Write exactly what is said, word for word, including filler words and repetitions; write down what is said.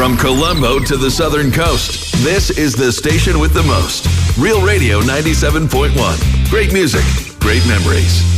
From Colombo to the southern coast, this is the station with the most. Real Radio ninety-seven point one. Great music, great memories.